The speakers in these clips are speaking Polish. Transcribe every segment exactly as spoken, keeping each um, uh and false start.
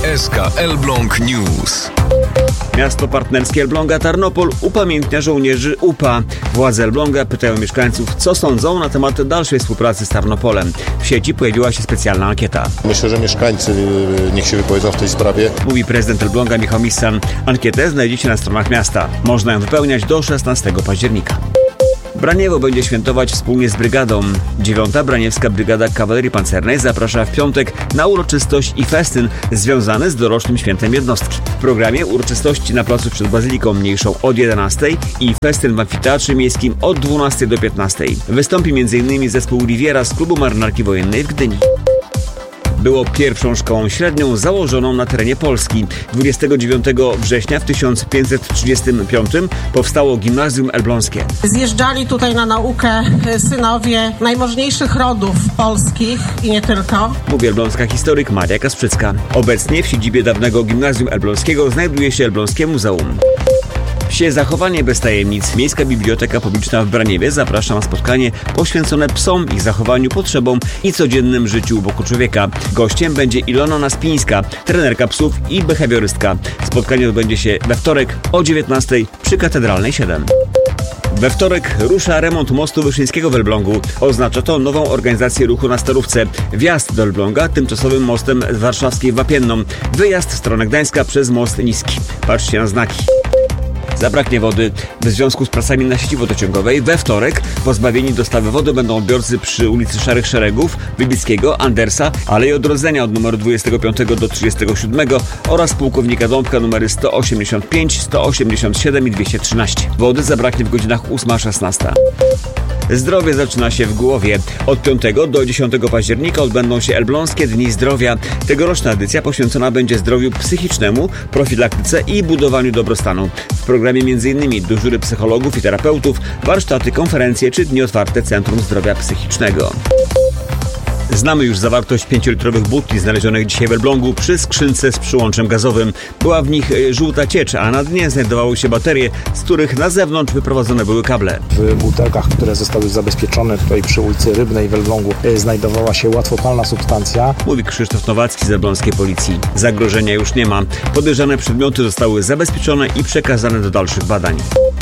S K Elbląg News. Miasto partnerskie Elbląga Tarnopol upamiętnia żołnierzy U P A. Władze Elbląga pytają mieszkańców, co sądzą na temat dalszej współpracy z Tarnopolem. W sieci pojawiła się specjalna ankieta. Myślę, że mieszkańcy niech się wypowiedzą w tej sprawie. Mówi prezydent Elbląga Michał Missan. Ankietę znajdziecie na stronach miasta. Można ją wypełniać do szesnastego października. Braniewo będzie świętować wspólnie z brygadą. Dziewiąta Braniewska Brygada Kawalerii Pancernej zaprasza w piątek na uroczystość i festyn związany z dorocznym świętem jednostki. W programie uroczystości na placu przed Bazyliką Mniejszą od jedenastej i festyn w amfiteatrze miejskim od dwunastej do piętnastej. Wystąpi m.in. zespół Riviera z klubu Marynarki Wojennej w Gdyni. Było pierwszą szkołą średnią założoną na terenie Polski. dwudziestego dziewiątego września w tysiąc pięćset trzydziestym piątym powstało Gimnazjum Elbląskie. Zjeżdżali tutaj na naukę synowie najmożniejszych rodów polskich i nie tylko. Mówi elbląska historyk Maria Kasprzycka. Obecnie w siedzibie dawnego Gimnazjum Elbląskiego znajduje się Elbląskie Muzeum. Wsie Zachowanie bez tajemnic. Miejska Biblioteka Publiczna w Braniewie zaprasza na spotkanie poświęcone psom, ich zachowaniu, potrzebom i codziennym życiu u boku człowieka. Gościem będzie Ilona Naspińska, trenerka psów i behawiorystka. Spotkanie odbędzie się we wtorek o dziewiętnastej przy Katedralnej siedem. We wtorek rusza remont mostu Wyszyńskiego w Elblągu. Oznacza to nową organizację ruchu na Starówce. Wjazd do Elbląga tymczasowym mostem z warszawskiej Wapienną. Wyjazd w stronę Gdańska przez most Niski. Patrzcie na znaki. Zabraknie wody. W związku z pracami na sieci wodociągowej we wtorek pozbawieni dostawy wody będą odbiorcy przy ulicy Szarych Szeregów, Wybickiego, Andersa, Alei Odrodzenia od numeru dwudziestego piątego do trzydziestego siódmego oraz Pułkownika Dąbka numery sto osiemdziesiąt pięć, sto osiemdziesiąt siedem i dwieście trzynaście. Wody zabraknie w godzinach ósma szesnasta. Zdrowie zaczyna się w głowie. Od piątego do dziesiątego października odbędą się Elbląskie Dni Zdrowia. Tegoroczna edycja poświęcona będzie zdrowiu psychicznemu, profilaktyce i budowaniu dobrostanu. W programie m.in. dyżury psychologów i terapeutów, warsztaty, konferencje czy dni otwarte Centrum Zdrowia Psychicznego. Znamy już zawartość pięciolitrowych butli znalezionych dzisiaj w Elblągu przy skrzynce z przyłączem gazowym. Była w nich żółta ciecz, a na dnie znajdowały się baterie, z których na zewnątrz wyprowadzone były kable. W butelkach, które zostały zabezpieczone tutaj przy ulicy Rybnej w Elblągu, znajdowała się łatwopalna substancja. Mówi Krzysztof Nowacki z elbląskiej policji. Zagrożenia już nie ma. Podejrzane przedmioty zostały zabezpieczone i przekazane do dalszych badań.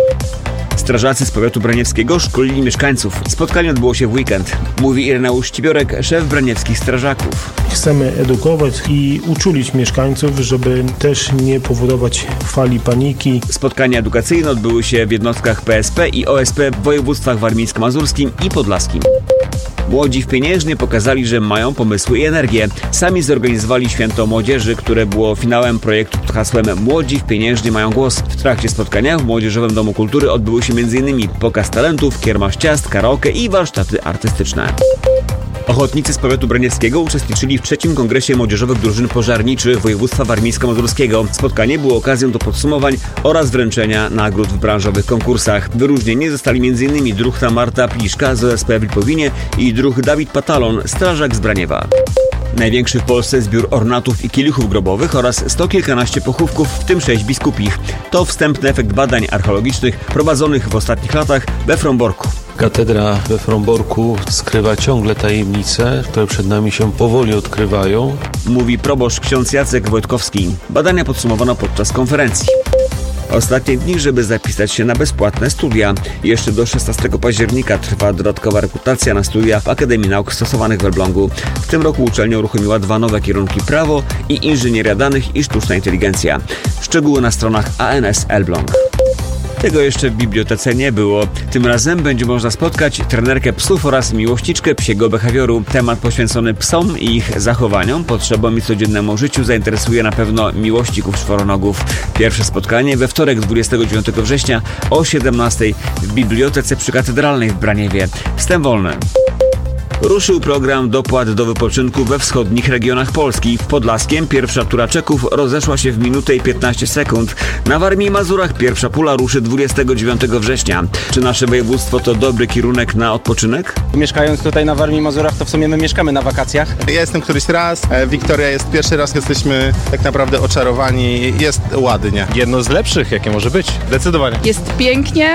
Strażacy z powiatu braniewskiego szkolili mieszkańców. Spotkanie odbyło się w weekend. Mówi Ireneusz Ścibiorek, szef braniewskich strażaków. Chcemy edukować i uczulić mieszkańców, żeby też nie powodować fali paniki. Spotkania edukacyjne odbyły się w jednostkach P S P i O S P w województwach warmińsko-mazurskim i podlaskim. Młodzi w Pieniężnie pokazali, że mają pomysły i energię. Sami zorganizowali Święto Młodzieży, które było finałem projektu pod hasłem Młodzi w Pieniężnie mają głos. W trakcie spotkania w Młodzieżowym Domu Kultury odbyły się m.in. pokaz talentów, kiermasz ciast, karaoke i warsztaty artystyczne. Ochotnicy z powiatu braniewskiego uczestniczyli w trzecim kongresie młodzieżowych drużyn pożarniczych województwa warmińsko-mazurskiego. Spotkanie było okazją do podsumowań oraz wręczenia nagród w branżowych konkursach. Wyróżnieni zostali m.in. druhna Marta Pliszka z O S P w Lipowinie i druh Dawid Patalon, strażak z Braniewa. Największy w Polsce zbiór ornatów i kielichów grobowych oraz sto kilkanaście pochówków, w tym sześć biskupich. To wstępny efekt badań archeologicznych prowadzonych w ostatnich latach we Fromborku. Katedra we Fromborku skrywa ciągle tajemnice, które przed nami się powoli odkrywają. Mówi proboszcz ksiądz Jacek Wojtkowski. Badania podsumowano podczas konferencji. Ostatnie dni, żeby zapisać się na bezpłatne studia. Jeszcze do szesnastego października trwa dodatkowa rekrutacja na studia w Akademii Nauk Stosowanych w Elblągu. W tym roku uczelnia uruchomiła dwa nowe kierunki: prawo i inżynieria danych i sztuczna inteligencja. Szczegóły na stronach A N S Elbląg. Tego jeszcze w bibliotece nie było. Tym razem będzie można spotkać trenerkę psów oraz miłośniczkę psiego behawioru. Temat poświęcony psom i ich zachowaniom, potrzebom i codziennemu życiu zainteresuje na pewno miłośników czworonogów. Pierwsze spotkanie we wtorek dwudziestego dziewiątego września o siedemnastej w bibliotece przy Katedralnej w Braniewie. Wstęp wolny. Ruszył program dopłat do wypoczynku we wschodnich regionach Polski. W Podlaskiem pierwsza tura czeków rozeszła się w minutę i piętnaście sekund. Na Warmii i Mazurach pierwsza pula ruszy dwudziestego dziewiątego września. Czy nasze województwo to dobry kierunek na odpoczynek? Mieszkając tutaj na Warmii i Mazurach, to w sumie my mieszkamy na wakacjach. Ja jestem któryś raz, Wiktoria jest pierwszy raz, jesteśmy tak naprawdę oczarowani. Jest ładnie. Jedno z lepszych, jakie może być. Zdecydowanie. Jest pięknie,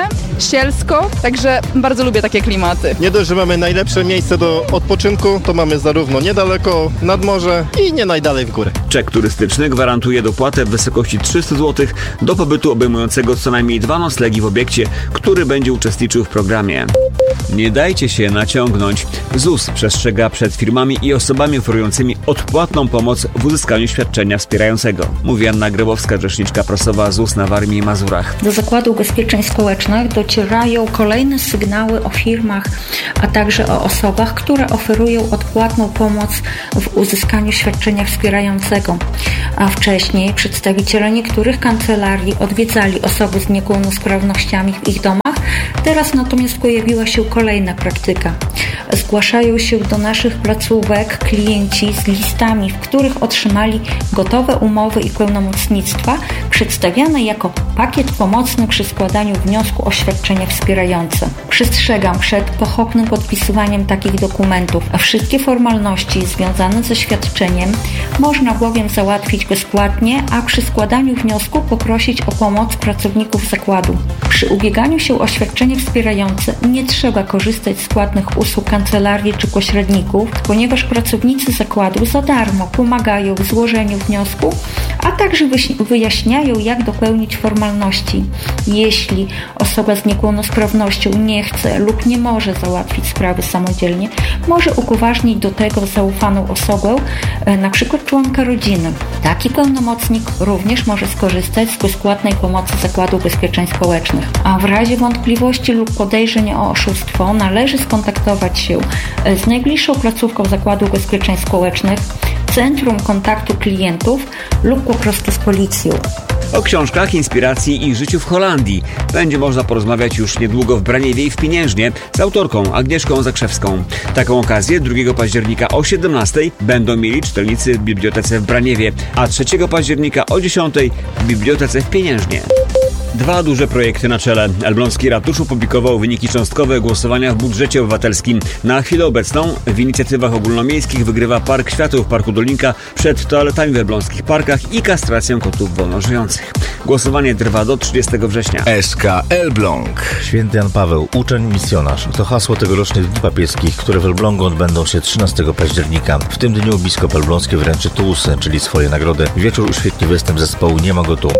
sielsko, także bardzo lubię takie klimaty. Nie dość, że mamy najlepsze miejsce do odpoczynku, to mamy zarówno niedaleko, nad morze i nie najdalej w górę. Czek turystyczny gwarantuje dopłatę w wysokości trzysta złotych do pobytu obejmującego co najmniej dwa noclegi w obiekcie, który będzie uczestniczył w programie. Nie dajcie się naciągnąć. Z U S przestrzega przed firmami i osobami oferującymi odpłatną pomoc w uzyskaniu świadczenia wspierającego, mówi Anna Grabowska, rzeczniczka prasowa Z U S na Warmii i Mazurach. Do Zakładu Ubezpieczeń Społecznych docierają kolejne sygnały o firmach, a także o osobach, które oferują odpłatną pomoc w uzyskaniu świadczenia wspierającego. A wcześniej przedstawiciele niektórych kancelarii odwiedzali osoby z niepełnosprawnościami w ich domach. Teraz natomiast pojawiła się kolejna praktyka. Zgłaszają się do naszych placówek klienci z listami, w których otrzymali gotowe umowy i pełnomocnictwa, przedstawiane jako pakiet pomocny przy składaniu wniosku o świadczenie wspierające. Przestrzegam przed pochopnym podpisywaniem takich dokumentów, a wszystkie formalności związane ze świadczeniem można bowiem załatwić bezpłatnie, a przy składaniu wniosku poprosić o pomoc pracowników zakładu. Przy ubieganiu się o świadczenie wspierające nie trzeba korzystać z płatnych usług kancelarii czy pośredników, ponieważ pracownicy zakładu za darmo pomagają w złożeniu wniosku, a także wyjaśniają, jak dopełnić formalności. Jeśli osoba z niepełnosprawnością nie chce lub nie może załatwić sprawy samodzielnie, może upoważnić do tego zaufaną osobę, np. członka rodziny. Taki pełnomocnik również może skorzystać z bezpłatnej pomocy Zakładu Ubezpieczeń Społecznych. A w razie wątpliwości lub podejrzeń o oszustwo należy skontaktować się z najbliższą placówką Zakładu Ubezpieczeń Społecznych, Centrum Kontaktu Klientów lub po prostu z policją. O książkach, inspiracji i życiu w Holandii będzie można porozmawiać już niedługo w Braniewie i w Pieniężnie z autorką Agnieszką Zakrzewską. Taką okazję drugiego października o siedemnastej będą mieli czytelnicy w Bibliotece w Braniewie, a trzeciego października o dziesiątej w Bibliotece w Pieniężnie. Dwa duże projekty na czele. Elbląski Ratusz opublikował wyniki cząstkowe głosowania w budżecie obywatelskim. Na chwilę obecną w inicjatywach ogólnomiejskich wygrywa Park Światów w Parku Dolinka przed toaletami w elbląskich parkach i kastracją kotów wolnożyjących. Głosowanie trwa do trzydziestego września. S K Elbląg. Święty Jan Paweł, uczeń, misjonarz. To hasło tegorocznych Dni Papieskich, które w Elblągu odbędą się trzynastego października. W tym dniu biskup elbląski wręczy tułusy, czyli swoje nagrody. Wieczór uświetli występ zespołu Nie ma go tu.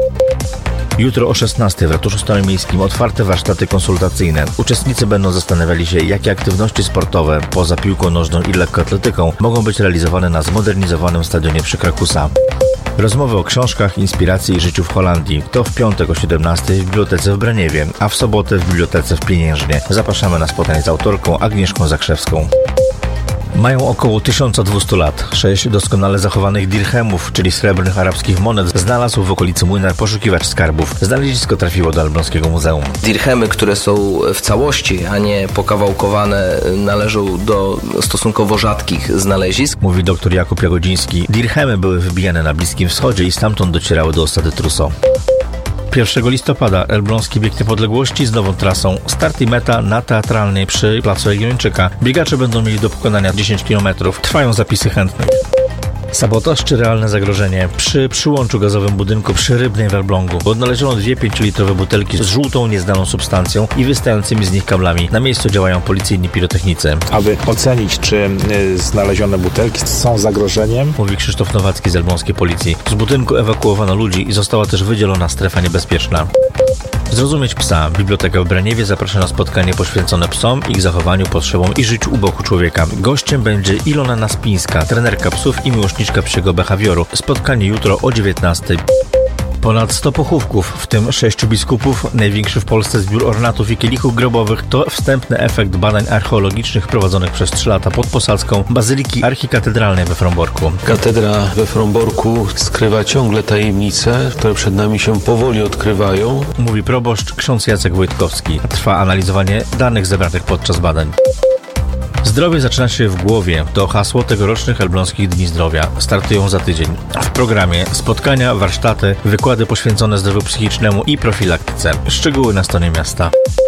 Jutro o szesnastej w Ratuszu Staromiejskim otwarte warsztaty konsultacyjne. Uczestnicy będą zastanawiali się, jakie aktywności sportowe poza piłką nożną i lekkoatletyką mogą być realizowane na zmodernizowanym stadionie przy Krakusa. Rozmowy o książkach, inspiracji i życiu w Holandii to w piątek o siedemnastej w Bibliotece w Braniewie, a w sobotę w Bibliotece w Pieniężnie. Zapraszamy na spotkanie z autorką Agnieszką Zakrzewską. Mają około tysiąc dwieście lat. Sześć doskonale zachowanych dirhemów, czyli srebrnych arabskich monet, znalazł w okolicy młyna poszukiwacz skarbów. Znalezisko trafiło do Elbląskiego Muzeum. Dirhemy, które są w całości, a nie pokawałkowane, należą do stosunkowo rzadkich znalezisk. Mówi dr Jakub Jagodziński. Dirhemy były wybijane na Bliskim Wschodzie i stamtąd docierały do osady Truso. pierwszego listopada Elbląski Bieg Niepodległości z nową trasą. Start i meta na Teatralnej przy placu Legiończyka. Biegacze będą mieli do pokonania dziesięć kilometrów. Trwają zapisy chętnych. Sabotaż czy realne zagrożenie? Przy przyłączu gazowym budynku przy Rybnej w Elblągu odnaleziono dwie pięciolitrowe butelki z żółtą, nieznaną substancją i wystającymi z nich kablami. Na miejscu działają policyjni pirotechnicy. Aby ocenić, czy znalezione butelki są zagrożeniem, mówi Krzysztof Nowacki z elbląskiej policji. Z budynku ewakuowano ludzi i została też wydzielona strefa niebezpieczna. Zrozumieć psa. Biblioteka w Braniewie zaprasza na spotkanie poświęcone psom, ich zachowaniu, potrzebom i życiu u boku człowieka. Gościem będzie Ilona Naspińska, trenerka psów i miłośniczka psiego behawioru. Spotkanie jutro o dziewiętnastej. Ponad sto pochówków, w tym sześciu biskupów, największy w Polsce zbiór ornatów i kielichów grobowych, to wstępny efekt badań archeologicznych prowadzonych przez trzy lata pod posadzką Bazyliki Archikatedralnej we Fromborku. Katedra we Fromborku skrywa ciągle tajemnice, które przed nami się powoli odkrywają. Mówi proboszcz ksiądz Jacek Wojtkowski. Trwa analizowanie danych zebranych podczas badań. Zdrowie zaczyna się w głowie. To hasło tegorocznych Elbląskich Dni Zdrowia. Startują za tydzień. W programie spotkania, warsztaty, wykłady poświęcone zdrowiu psychicznemu i profilaktyce. Szczegóły na stronie miasta.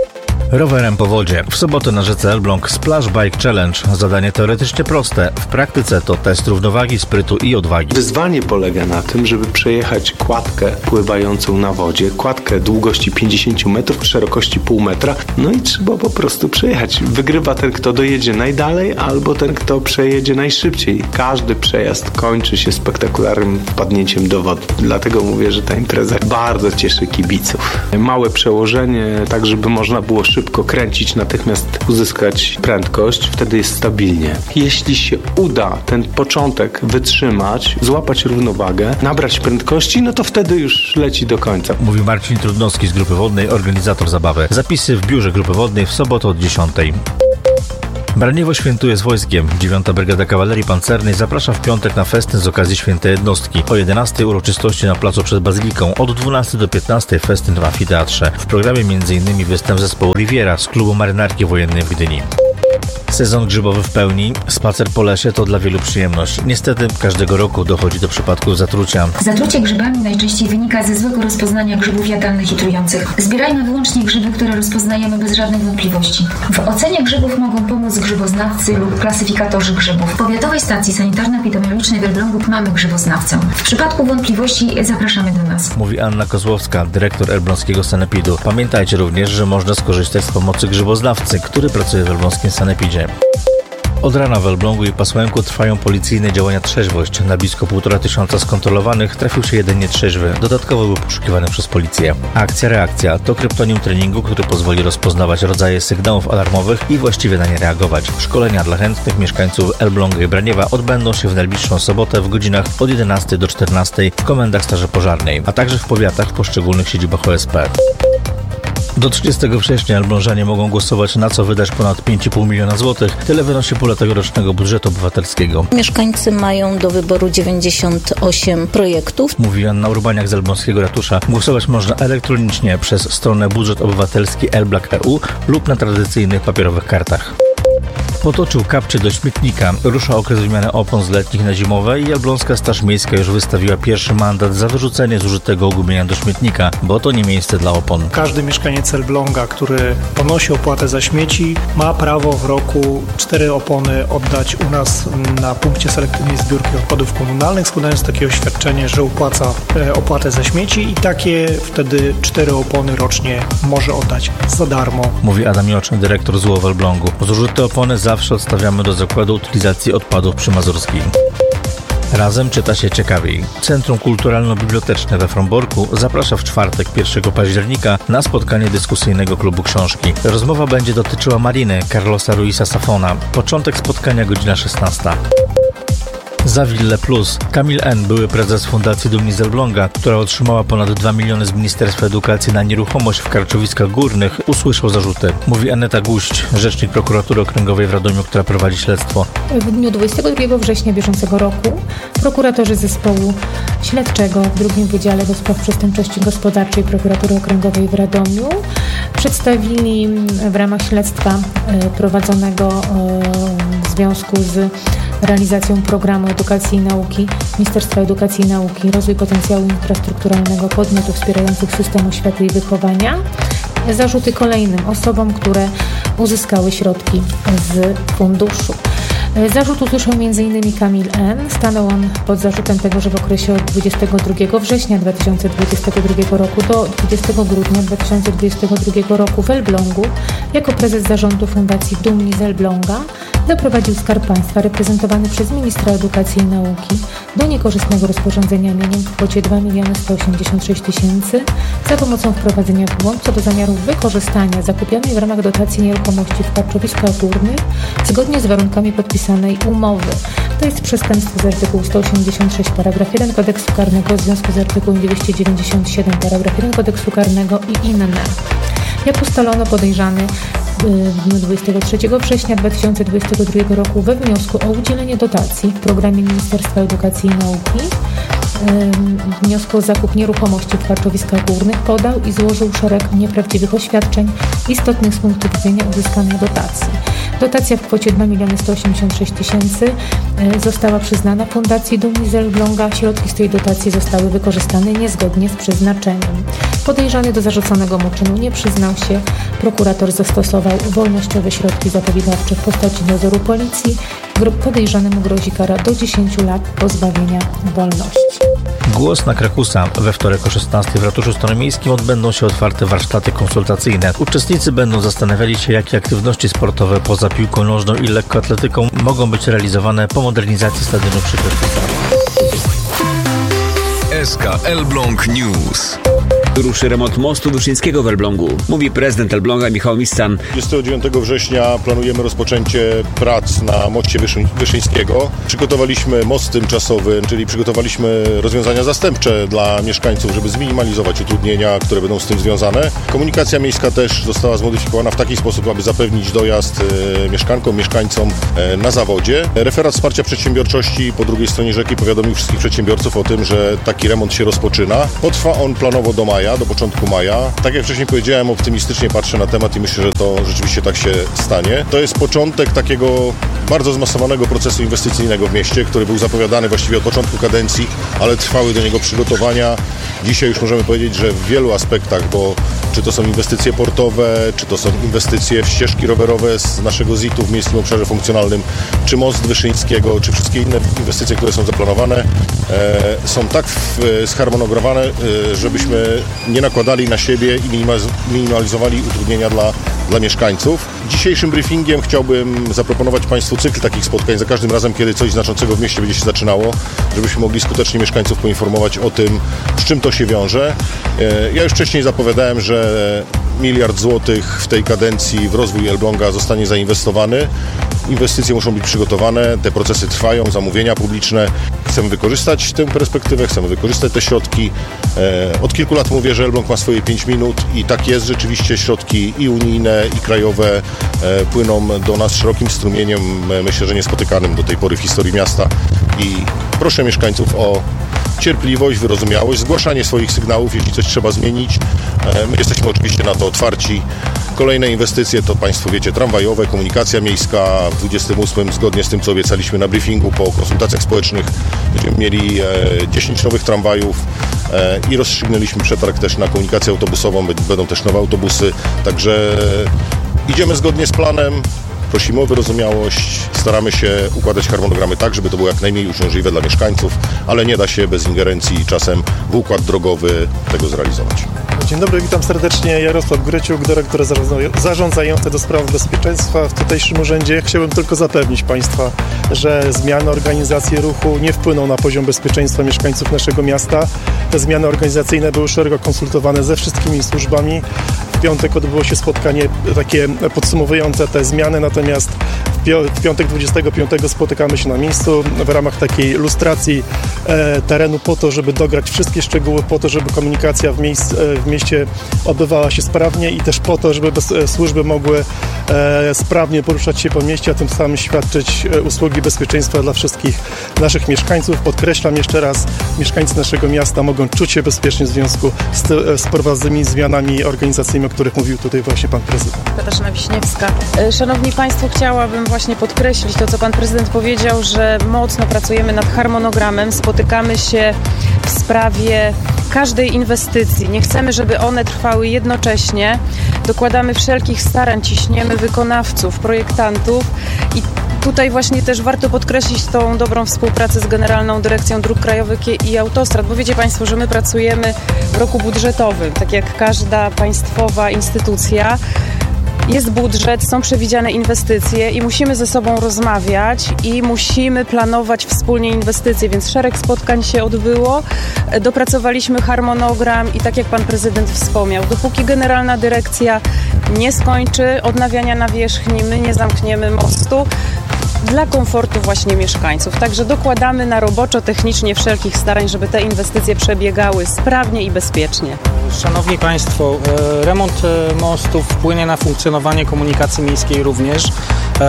Rowerem po wodzie. W sobotę na rzece Elbląg Splash Bike Challenge. Zadanie teoretycznie proste. W praktyce to test równowagi, sprytu i odwagi. Wyzwanie polega na tym, żeby przejechać kładkę pływającą na wodzie. Kładkę długości pięćdziesiąt metrów, szerokości pół metra. No i trzeba po prostu przejechać. Wygrywa ten, kto dojedzie najdalej, albo ten, kto przejedzie najszybciej. Każdy przejazd kończy się spektakularnym wpadnięciem do wody. Dlatego mówię, że ta impreza bardzo cieszy kibiców. Małe przełożenie, tak żeby można było szybko kręcić, natychmiast uzyskać prędkość, wtedy jest stabilnie. Jeśli się uda ten początek wytrzymać, złapać równowagę, nabrać prędkości, no to wtedy już leci do końca. Mówi Marcin Trudnowski z Grupy Wodnej, organizator zabawy. Zapisy w biurze Grupy Wodnej w sobotę od dziesiątej. Braniewo świętuje z wojskiem. dziewiąta Brygada Kawalerii Pancernej zaprasza w piątek na festyn z okazji świętej jednostki. O jedenastej uroczystości na placu przed Bazyliką, od dwunastej do piętnastej festyn w amfiteatrze. W programie m.in. występ zespołu Riviera z klubu Marynarki Wojennej w Gdyni. Sezon grzybowy w pełni. Spacer po lesie to dla wielu przyjemność. Niestety każdego roku dochodzi do przypadków zatrucia. Zatrucie grzybami najczęściej wynika ze złego rozpoznania grzybów jadalnych i trujących. Zbierajmy wyłącznie grzyby, które rozpoznajemy bez żadnych wątpliwości. W ocenie grzybów mogą pomóc grzyboznawcy lub klasyfikatorzy grzybów. W Powiatowej Stacji Sanitarno-Epidemiologicznej w Elblągu mamy grzyboznawcę. W przypadku wątpliwości zapraszamy do nas. Mówi Anna Kozłowska, dyrektor elbląskiego sanepidu. Pamiętajcie również, że można skorzystać z pomocy grzyboznawcy, który pracuje w elbląskim sanepidzie. Od rana w Elblągu i Pasłęku trwają policyjne działania trzeźwość. Na blisko półtora tysiąca skontrolowanych trafił się jedynie trzeźwy. Dodatkowo był poszukiwany przez policję. Akcja Reakcja to kryptonim treningu, który pozwoli rozpoznawać rodzaje sygnałów alarmowych i właściwie na nie reagować. Szkolenia dla chętnych mieszkańców Elbląga i Braniewa odbędą się w najbliższą sobotę w godzinach od jedenastej do czternastej w komendach Straży Pożarnej, a także w powiatach w poszczególnych siedzibach O S P. Do trzydziestego września elblążanie mogą głosować, na co wydać ponad pięć i pół miliona złotych. Tyle wynosi pula tegorocznego budżetu obywatelskiego. Mieszkańcy mają do wyboru dziewięćdziesiąt osiem projektów. Mówi Anna Urbaniak z elbląskiego ratusza. Głosować można elektronicznie przez stronę Budżet Obywatelski elblak kropka e u lub na tradycyjnych papierowych kartach. Potoczył kapcie do śmietnika. Rusza okres wymiany opon z letnich na zimowe i Elbląska Straż Miejska już wystawiła pierwszy mandat za wyrzucenie zużytego ogumienia do śmietnika, bo to nie miejsce dla opon. Każdy mieszkaniec Elbląga, który ponosi opłatę za śmieci, ma prawo w roku cztery opony oddać u nas na punkcie selektywnej zbiórki odpadów komunalnych, składając takie oświadczenie, że opłaca opłatę za śmieci i takie wtedy cztery opony rocznie może oddać za darmo. Mówi Adam Joczny, dyrektor Z U O w Elblągu. Zużyte opony zawsze odstawiamy do zakładu utylizacji odpadów przy Mazurskim. Razem czyta się ciekawiej. Centrum Kulturalno-Biblioteczne we Fromborku zaprasza w czwartek pierwszego października na spotkanie dyskusyjnego klubu książki. Rozmowa będzie dotyczyła Mariny Carlosa Ruisa Safona. Początek spotkania godzina szesnasta. Za Wille Plus. Kamil N., były prezes Fundacji Dumni z Elbląga, która otrzymała ponad dwa miliony z Ministerstwa Edukacji na nieruchomość w Karczowiskach Górnych, usłyszał zarzuty. Mówi Aneta Guść, rzecznik Prokuratury Okręgowej w Radomiu, która prowadzi śledztwo. W dniu dwudziestego drugiego września bieżącego roku prokuratorzy zespołu śledczego w drugim Wydziale do Spraw Przestępczości Gospodarczej Prokuratury Okręgowej w Radomiu przedstawili w ramach śledztwa prowadzonego w związku z realizacją programu Edukacji i Nauki Ministerstwa Edukacji i Nauki Rozwój Potencjału Infrastrukturalnego podmiotów wspierających system oświaty i wychowania zarzuty kolejnym osobom, które uzyskały środki z funduszu. Zarzut usłyszał m in Kamil N. Stanął on pod zarzutem tego, że w okresie od dwudziestego drugiego września dwa tysiące dwudziestego drugiego roku do dwudziestego grudnia dwa tysiące dwudziestego drugiego roku w Elblągu jako prezes zarządu Fundacji Dumni z Elbląga doprowadził Skarb Państwa reprezentowany przez ministra edukacji i nauki do niekorzystnego rozporządzenia mieniem w kwocie dwa miliony sto osiemdziesiąt sześć tysięcy za pomocą wprowadzenia w błąd co do zamiaru wykorzystania zakupionej w ramach dotacji nieruchomości w Karczowiskach Górnych zgodnie z warunkami podpisanej umowy. To jest przestępstwo z artykułu sto osiemdziesiąt sześć paragraf jeden Kodeksu Karnego w związku z artykułem dwieście dziewięćdziesiąt siedem paragraf jeden Kodeksu Karnego i inne. Jak ustalono, podejrzany w dniu dwudziestego trzeciego września dwa tysiące dwudziestego drugiego roku we wniosku o udzielenie dotacji w programie Ministerstwa Edukacji i Nauki w wniosku o zakup nieruchomości w Karczowiskach Górnych podał i złożył szereg nieprawdziwych oświadczeń istotnych z punktu widzenia uzyskania dotacji. Dotacja w kwocie dwa miliony sto osiemdziesiąt sześć tysięcy została przyznana Fundacji Dumni z Elbląga. Środki z tej dotacji zostały wykorzystane niezgodnie z przeznaczeniem. Podejrzany do zarzuconego mu czynu nie przyznał się. Prokurator zastosował wolnościowe środki zapobiegawcze w postaci dozoru policji. Podejrzanemu grozi kara do dziesięciu lat pozbawienia wolności. Głos na Krakusa. We wtorek o szesnastej w ratuszu staromiejskim odbędą się otwarte warsztaty konsultacyjne. Uczestnicy będą zastanawiali się, jakie aktywności sportowe poza piłką nożną i lekkoatletyką mogą być realizowane po modernizacji stadionu przy Krakusach. S K Elbląg News. Ruszy remont mostu Wyszyńskiego w Elblągu. Mówi prezydent Elbląga Michał Mistan. dwudziestego dziewiątego września planujemy rozpoczęcie prac na moście Wyszy- Wyszyńskiego. Przygotowaliśmy most tymczasowy, czyli przygotowaliśmy rozwiązania zastępcze dla mieszkańców, żeby zminimalizować utrudnienia, które będą z tym związane. Komunikacja miejska też została zmodyfikowana w taki sposób, aby zapewnić dojazd e, mieszkankom, mieszkańcom e, na zawodzie. Referat Wsparcia Przedsiębiorczości po drugiej stronie rzeki powiadomił wszystkich przedsiębiorców o tym, że taki remont się rozpoczyna. Potrwa on planowo do maja. Do początku maja. Tak jak wcześniej powiedziałem, optymistycznie patrzę na temat i myślę, że to rzeczywiście tak się stanie. To jest początek takiego bardzo zmasowanego procesu inwestycyjnego w mieście, który był zapowiadany właściwie od początku kadencji, ale trwały do niego przygotowania. Dzisiaj już możemy powiedzieć, że w wielu aspektach, bo czy to są inwestycje portowe, czy to są inwestycje w ścieżki rowerowe z naszego Z I T-u w Miejskim Obszarze Funkcjonalnym, czy most Wyszyńskiego, czy wszystkie inne inwestycje, które są zaplanowane, e, są tak w, zharmonogramowane, e, żebyśmy nie nakładali na siebie i minimalizowali utrudnienia dla, dla mieszkańców. Dzisiejszym briefingiem chciałbym zaproponować Państwu cykl takich spotkań za każdym razem, kiedy coś znaczącego w mieście będzie się zaczynało, żebyśmy mogli skutecznie mieszkańców poinformować o tym, z czym to się wiąże. Ja już wcześniej zapowiadałem, że miliard złotych w tej kadencji w rozwój Elbląga zostanie zainwestowany. Inwestycje muszą być przygotowane, te procesy trwają, zamówienia publiczne. Chcemy wykorzystać tę perspektywę, chcemy wykorzystać te środki. Od kilku lat mówię, że Elbląg ma swoje pięć minut i tak jest. Rzeczywiście środki i unijne, i krajowe płyną do nas szerokim strumieniem, myślę, że niespotykanym do tej pory w historii miasta. I proszę mieszkańców o cierpliwość, wyrozumiałość, zgłaszanie swoich sygnałów, jeśli coś trzeba zmienić. My jesteśmy oczywiście na to otwarci. Kolejne inwestycje to Państwo wiecie, tramwajowe, komunikacja miejska. W dwudziestym ósmym, zgodnie z tym, co obiecaliśmy na briefingu po konsultacjach społecznych, będziemy mieli dziesięć nowych tramwajów i rozstrzygnęliśmy przetarg też na komunikację autobusową. Będą też nowe autobusy, także idziemy zgodnie z planem. Prosimy o wyrozumiałość, staramy się układać harmonogramy tak, żeby to było jak najmniej uciążliwe dla mieszkańców, ale nie da się bez ingerencji czasem w układ drogowy tego zrealizować. Dzień dobry, witam serdecznie. Jarosław Gryciuk, dyrektor zarządzający do spraw bezpieczeństwa w tutejszym urzędzie. Chciałbym tylko zapewnić Państwa, że zmiany organizacji ruchu nie wpłyną na poziom bezpieczeństwa mieszkańców naszego miasta. Te zmiany organizacyjne były szeroko konsultowane ze wszystkimi służbami. W piątek odbyło się spotkanie takie podsumowujące te zmiany, natomiast w piątek dwudziestego piątego spotykamy się na miejscu w ramach takiej lustracji e, terenu po to, żeby dograć wszystkie szczegóły, po to, żeby komunikacja w, miejsc, e, w mieście odbywała się sprawnie i też po to, żeby bez, e, służby mogły e, sprawnie poruszać się po mieście, a tym samym świadczyć e, usługi bezpieczeństwa dla wszystkich naszych mieszkańców. Podkreślam jeszcze raz, mieszkańcy naszego miasta mogą czuć się bezpiecznie w związku z, te, z prowadzonymi zmianami organizacyjnymi, o których mówił tutaj właśnie Pan Prezydent. Katarzyna Wiśniewska. Szanowni Państwo, chciałabym właśnie podkreślić to, co Pan Prezydent powiedział, że mocno pracujemy nad harmonogramem, spotykamy się w sprawie każdej inwestycji. Nie chcemy, żeby one trwały jednocześnie. Dokładamy wszelkich starań, ciśniemy wykonawców, projektantów i tutaj właśnie też warto podkreślić tą dobrą współpracę z Generalną Dyrekcją Dróg Krajowych i Autostrad, bo wiecie Państwo, że my pracujemy w roku budżetowym, tak jak każda państwowa instytucja. Jest budżet, są przewidziane inwestycje i musimy ze sobą rozmawiać i musimy planować wspólnie inwestycje, więc szereg spotkań się odbyło. Dopracowaliśmy harmonogram i tak jak Pan Prezydent wspomniał, dopóki Generalna Dyrekcja nie skończy odnawiania nawierzchni, my nie zamkniemy mostu dla komfortu właśnie mieszkańców. Także dokładamy na roboczo, technicznie wszelkich starań, żeby te inwestycje przebiegały sprawnie i bezpiecznie. Szanowni Państwo, remont mostu wpłynie na funkcjonowanie komunikacji miejskiej również.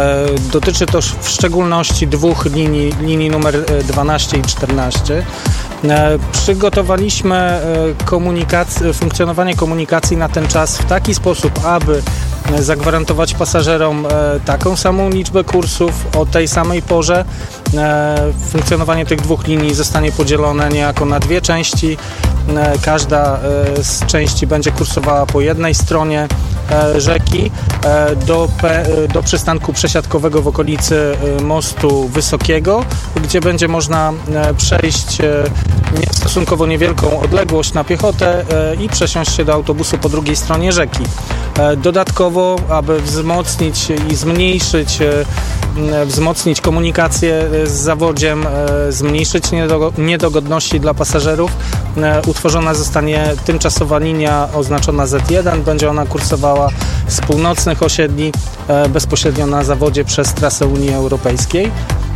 Dotyczy to w szczególności dwóch linii, linii numer dwanaście i czternaście. Przygotowaliśmy komunikac- funkcjonowanie komunikacji na ten czas w taki sposób, aby zagwarantować pasażerom taką samą liczbę kursów o tej samej porze. Funkcjonowanie tych dwóch linii zostanie podzielone niejako na dwie części. Każda z części będzie kursowała po jednej stronie rzeki do, do przystanku przesiadkowego w okolicy Mostu Wysokiego, gdzie będzie można przejść stosunkowo niewielką odległość na piechotę i przesiąść się do autobusu po drugiej stronie rzeki. Dodatkowo, aby wzmocnić i zmniejszyć wzmocnić komunikację z zawodziem, zmniejszyć niedogodności dla pasażerów, utworzona zostanie tymczasowa linia oznaczona zet jeden. Będzie ona kursowała z północnych osiedli bezpośrednio na zawodzie przez trasę Unii Europejskiej.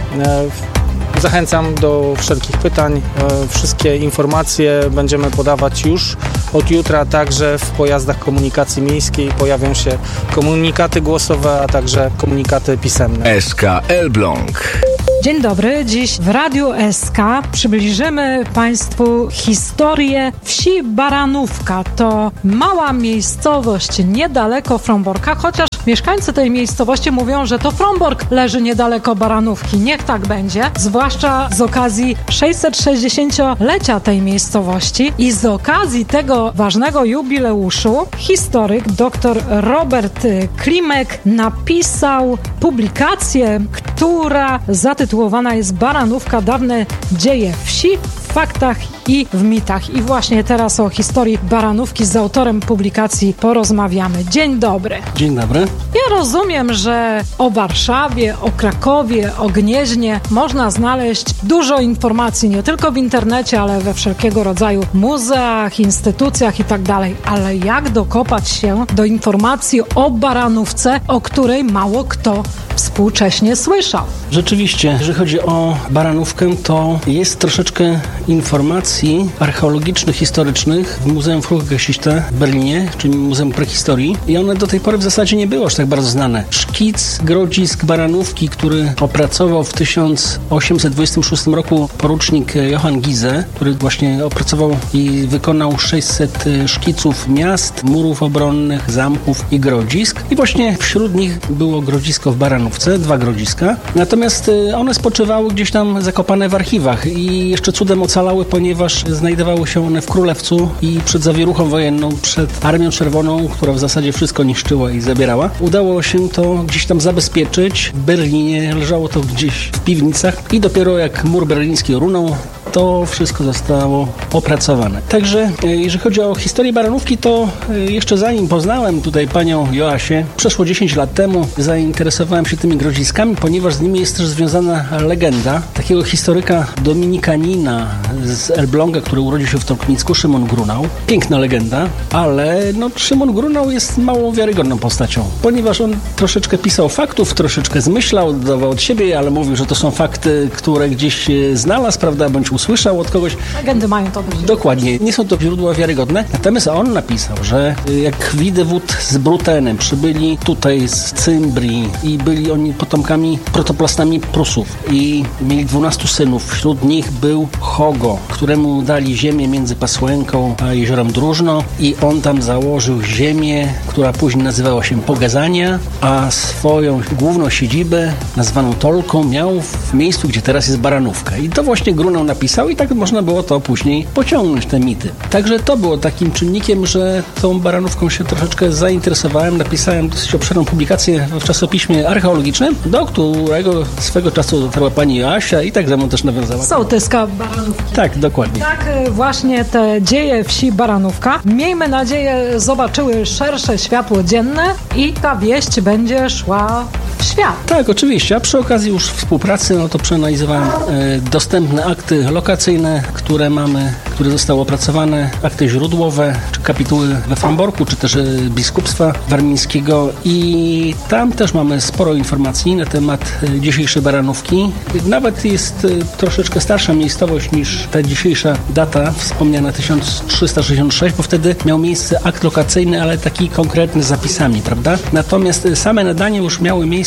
Zachęcam do wszelkich pytań. Wszystkie informacje będziemy podawać już od jutra, także w pojazdach komunikacji miejskiej pojawią się komunikaty głosowe, a także komunikaty pisemne. S K Elbląg. Dzień dobry. Dziś w Radiu S K przybliżymy Państwu historię wsi Baranówka. To mała miejscowość niedaleko Fromborka, chociaż mieszkańcy tej miejscowości mówią, że to Frombork leży niedaleko Baranówki. Niech tak będzie, zwłaszcza z okazji sześćset-sześćdziesięciolecia tej miejscowości i z okazji tego ważnego jubileuszu historyk dr Robert Klimek napisał publikację, która zatytułowana jest Baranówka, dawne dzieje wsi w faktach i w mitach. I właśnie teraz o historii Baranówki z autorem publikacji porozmawiamy. Dzień dobry. Dzień dobry. Ja rozumiem, że o Warszawie, o Krakowie, o Gnieźnie można znaleźć dużo informacji, nie tylko w internecie, ale we wszelkiego rodzaju muzeach, instytucjach i tak dalej. Ale jak dokopać się do informacji o Baranówce, o której mało kto współcześnie słyszał? Rzeczywiście, jeżeli chodzi o Baranówkę, to jest troszeczkę informacji archeologicznych, historycznych w Muzeum Fruchtgeschichte w Berlinie, czyli Muzeum Prehistorii, i one do tej pory w zasadzie nie były aż tak bardzo znane. Szkic grodzisk Baranówki, który opracował w tysiąc osiemset dwudziestym szóstym roku porucznik Johann Giese, który właśnie opracował i wykonał sześćset szkiców miast, murów obronnych, zamków i grodzisk. I właśnie wśród nich było grodzisko w Baranówce, dwa grodziska. Natomiast one spoczywały gdzieś tam zakopane w archiwach i jeszcze cudem ocalały, ponieważ znajdowały się one w Królewcu i przed zawieruchą wojenną, przed Armią Czerwoną, która w zasadzie wszystko niszczyła i zabierała. Udało się to gdzieś tam zabezpieczyć. W Berlinie leżało to gdzieś w piwnicach i dopiero jak mur berliński runął, to wszystko zostało opracowane. Także jeżeli chodzi o historię Baranówki, to jeszcze zanim poznałem tutaj panią Joasię, przeszło dziesięć lat temu zainteresowałem się tymi grodziskami, ponieważ z nimi jest też związana legenda takiego historyka dominikanina z Elbląga, który urodził się w Tolknicku, Szymon Grunał. Piękna legenda, ale no, Szymon Grunał jest mało wiarygodną postacią, ponieważ on troszeczkę pisał faktów, troszeczkę zmyślał, dodawał od siebie, ale mówił, że to są fakty, które gdzieś znalazł, prawda, bądź usłyszał od kogoś. Legendy mają to być. Dokładnie. Nie są to źródła wiarygodne. Natomiast on napisał, że jak Widewód z Brutenem przybyli tutaj z Cymbrii i byli oni potomkami, protoplastami Prusów i mieli dwunastu synów. Wśród nich był Hogo, któremu dali ziemię między Pasłęką a jeziorem Drużno i on tam założył ziemię, która później nazywała się Pogazania, a swoją główną siedzibę nazwaną Tolką miał w miejscu, gdzie teraz jest Baranówka. I to właśnie Grunał napisał i tak można było to później pociągnąć, te mity. Także to było takim czynnikiem, że tą Baranówką się troszeczkę zainteresowałem. Napisałem dosyć obszerną publikację w czasopiśmie archeologicznym, do którego swego czasu dotarła pani Joasia i tak ze mną też nawiązała. Sołtyska Baranówki. Tak, dokładnie. Tak, właśnie te dzieje wsi Baranówka, miejmy nadzieję, zobaczyły szersze światło dzienne i ta wieść będzie szła w świat. Tak, oczywiście. A przy okazji już współpracy, no to przeanalizowałem e, dostępne akty lokacyjne, które mamy, które zostały opracowane, akty źródłowe, czy kapituły we Fromborku, czy też e, biskupstwa warmińskiego i tam też mamy sporo informacji na temat e, dzisiejszej Baranówki. Nawet jest e, troszeczkę starsza miejscowość niż ta dzisiejsza data, wspomniana tysiąc trzysta sześćdziesiąt sześć, bo wtedy miał miejsce akt lokacyjny, ale taki konkretny z zapisami, prawda? Natomiast e, same nadania już miały miejsce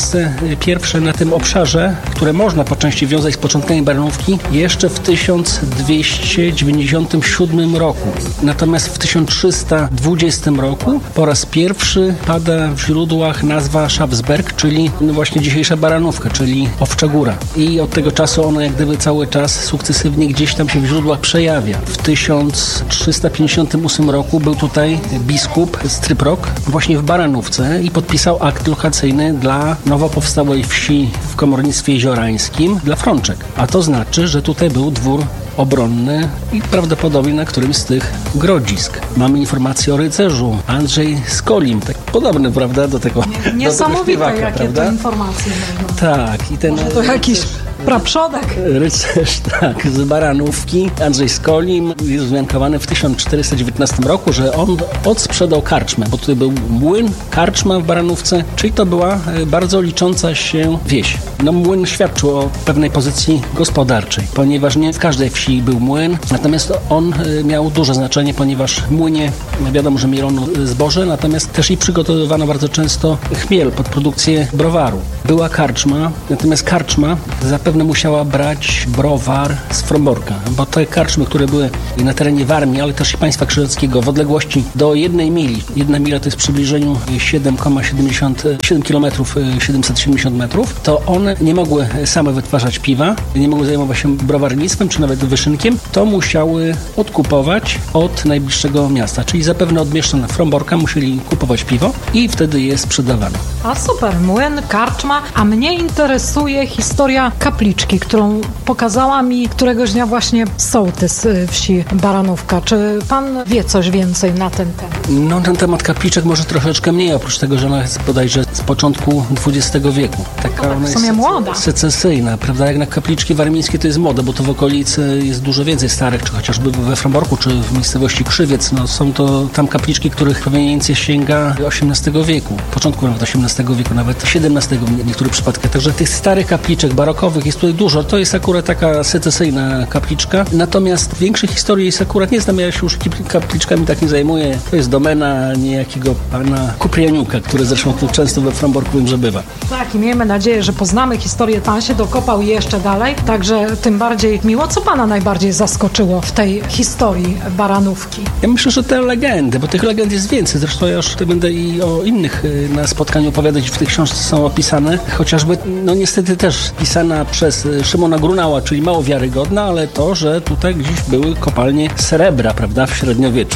miejsce pierwsze na tym obszarze, które można po części wiązać z początkami Baranówki, jeszcze w tysiąc dwieście dziewięćdziesiątym siódmym roku. Natomiast w tysiąc trzysta dwudziestym roku po raz pierwszy pada w źródłach nazwa Szafsberg, czyli właśnie dzisiejsza Baranówka, czyli Owcza Góra. I od tego czasu ona jak gdyby cały czas sukcesywnie gdzieś tam się w źródłach przejawia. W tysiąc trzysta pięćdziesiątym ósmym roku był tutaj biskup Stryprok właśnie w Baranówce i podpisał akt lokacyjny dla nowo powstałej wsi w komornictwie jeziorańskim dla Frączek. A to znaczy, że tutaj był dwór obronny i prawdopodobnie na którymś z tych grodzisk. Mamy informację o rycerzu Andrzej Skolim. Tak podobny, prawda, do tego Niesamowite, do tego śpiewaka, jakie prawda? to informacje. Tak. I ten Może to jakiś praprzodek. Rycerz, tak, z Baranówki. Andrzej Skolim jest wzmiankowany w tysiąc czterysta dziewiętnastym roku, że on odsprzedał karczmę, bo tutaj był młyn, karczma w Baranówce, czyli to była bardzo licząca się wieś. No młyn świadczył o pewnej pozycji gospodarczej, ponieważ nie w każdej wsi był młyn, natomiast on miał duże znaczenie, ponieważ w młynie wiadomo, że mielono zboże, natomiast też i przygotowywano bardzo często chmiel pod produkcję browaru. Była karczma, natomiast karczma zapewne musiała brać browar z Fromborka, bo te karczmy, które były na terenie Warmii, ale też i państwa krzyżackiego w odległości do jednej mili, jedna mila to jest w przybliżeniu siedem przecinek siedemdziesiąt siedem kilometrów, siedemset siedemdziesiąt metrów, to one nie mogły same wytwarzać piwa, nie mogły zajmować się browarnictwem czy nawet wyszynkiem, to musiały odkupować od najbliższego miasta, czyli zapewne od mieszczan Fromborka musieli kupować piwo i wtedy je sprzedawano. A super, młyn, karczma, a mnie interesuje historia kapliczki, którą pokazała mi któregoś dnia właśnie sołtys wsi Baranówka. Czy pan wie coś więcej na ten temat? No, ten temat kapliczek może troszeczkę mniej, oprócz tego, że ona jest bodajże z początku dwudziestego wieku. Taka no, ona w sumie jest młoda. Secesyjna, prawda? Jak na kapliczki warmińskie to jest moda, bo to w okolicy jest dużo więcej starych, czy chociażby we Fromborku, czy w miejscowości Krzywiec. No, są to tam kapliczki, których proweniencja sięga osiemnastego wieku, początku nawet osiemnastego wieku, nawet siedemnastego w niektórych przypadkach. Także tych starych kapliczek barokowych jest tutaj dużo. To jest akurat taka secesyjna kapliczka. Natomiast większej historii jest akurat nie znam, ja się już kapliczkami tak nie zajmuję. To jest domena niejakiego pana Kuprianiuka, który zresztą tu często we Fromborku wiem, że bywa. Tak, i miejmy nadzieję, że poznamy historię. Pan się dokopał jeszcze dalej, także tym bardziej miło. Co pana najbardziej zaskoczyło w tej historii Baranówki? Ja myślę, że te legendy, bo tych legend jest więcej. Zresztą ja już tutaj będę i o innych na spotkaniu opowiadać, w tej książce są opisane. Chociażby, no niestety też pisana przez Szymona Grunała, czyli mało wiarygodna, ale to, że tutaj gdzieś były kopalnie srebra, prawda, w średniowieczu.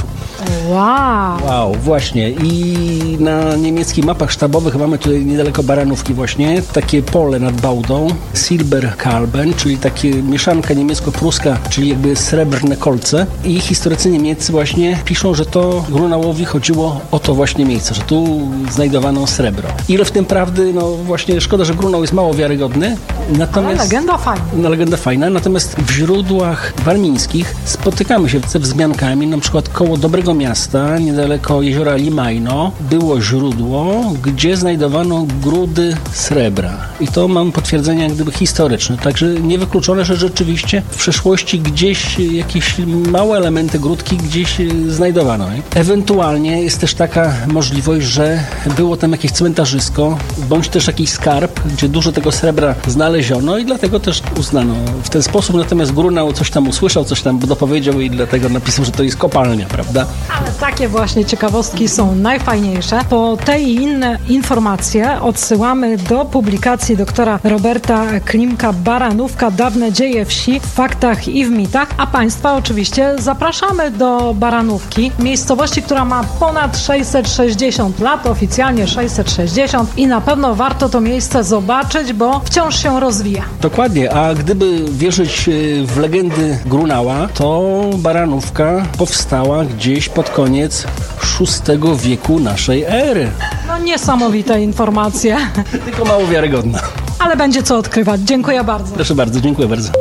Wow! Wow, właśnie. I na niemieckich mapach sztabowych mamy tutaj niedaleko Baranówki właśnie takie pole nad Bałdą, Silberkalben, czyli takie mieszanka niemiecko-pruska, czyli jakby srebrne kolce. I historycy niemieccy właśnie piszą, że to Grunałowi chodziło o to właśnie miejsce, że tu znajdowano srebro. Ile w tym prawdy, no właśnie szkoda, że Grunał jest mało wiarygodny. Natomiast, ale legenda fajna. No, legenda fajna, natomiast w źródłach warmińskich spotykamy się ze wzmiankami, na przykład koło Dobrego Miasta, niedaleko jeziora Limajno, było źródło, gdzie znajdowano grudy srebra. I to mam potwierdzenie jak gdyby historyczne. Także niewykluczone, że rzeczywiście w przeszłości gdzieś jakieś małe elementy grudki gdzieś znajdowano. Nie? Ewentualnie jest też taka możliwość, że było tam jakieś cmentarzysko, bądź też jakiś skarb, gdzie dużo tego srebra znaleziono i dlatego też uznano w ten sposób. Natomiast Grunał coś tam usłyszał, coś tam dopowiedział i dlatego napisał, że to jest kopalnia, prawda? Ale takie właśnie ciekawostki są najfajniejsze. Po te i inne informacje odsyłamy do publikacji doktora Roberta Klimka Baranówka, dawne dzieje wsi w faktach i w mitach, a Państwa oczywiście zapraszamy do Baranówki, miejscowości, która ma ponad sześćset sześćdziesiąt lat, oficjalnie sześćset sześćdziesiąt i na pewno warto to miejsce zobaczyć, bo wciąż się rozwija. Dokładnie, a gdyby wierzyć w legendy Grunała, to Baranówka powstała gdzieś pod koniec szóstego wieku naszej ery. No niesamowite informacje. Tylko mało wiarygodne. Ale będzie co odkrywać. Dziękuję bardzo. Proszę bardzo, dziękuję bardzo.